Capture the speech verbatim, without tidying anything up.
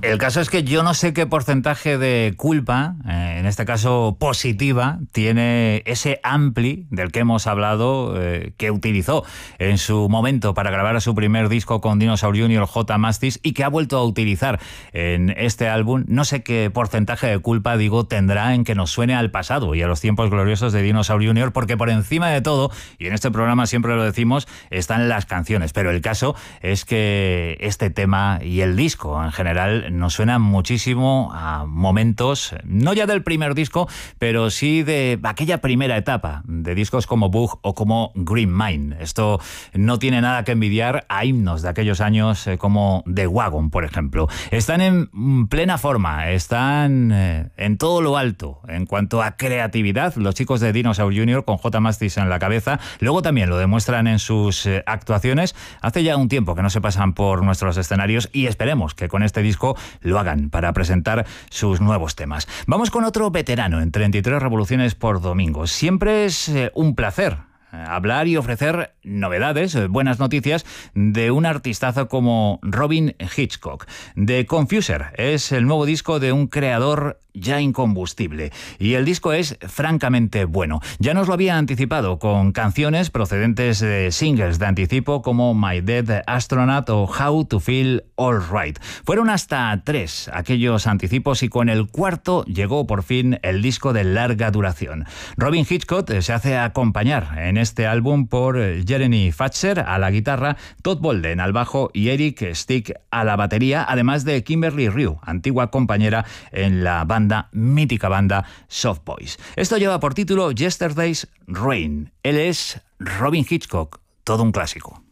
El caso es que yo no sé qué porcentaje de culpa, eh, en este caso positiva, tiene ese ampli del que hemos hablado, eh, que utilizó en su momento para grabar su primer disco con Dinosaur junior, J. Mascis, y que ha vuelto a utilizar en este álbum. No sé qué porcentaje de culpa, digo, tendrá en que nos suene al pasado y a los tiempos gloriosos de Dinosaur junior, porque por encima de todo, y en este programa siempre lo decimos, están las canciones. Pero el caso es que este tema y el disco en general nos suenan muchísimo a momentos, no ya del primer disco, pero sí de aquella primera etapa de discos como Bug o como Green Mind. Esto no tiene nada que envidiar a himnos de aquellos años eh, como The Wagon, por ejemplo. Están en plena forma, están eh, en todo lo alto en cuanto a creatividad los chicos de Dinosaur junior con J. Mascis en la cabeza. Luego también lo demuestran en sus eh, actuaciones. Hace ya un tiempo que no se pasan por nuestros escenarios y esperemos que con este disco lo hagan para presentar sus nuevos temas. Vamos con otro veterano en treinta y tres revoluciones por domingo. Siempre es eh, un placer hablar y ofrecer novedades, buenas noticias de un artistazo como Robyn Hitchcock. The Confuser es el nuevo disco de un creador ya incombustible y el disco es francamente bueno. Ya nos lo había anticipado con canciones procedentes de singles de anticipo como My Dead Astronaut o How to Feel Alright. Fueron hasta tres aquellos anticipos y con el cuarto llegó por fin el disco de larga duración. Robyn Hitchcock se hace acompañar en este álbum por Jeremy Fatcher a la guitarra, Todd Bolden al bajo y Eric Stick a la batería, además de Kimberly Rue, antigua compañera en la banda mítica banda Soft Boys. Esto lleva por título Yesterday's Rain. Él es Robyn Hitchcock, todo un clásico.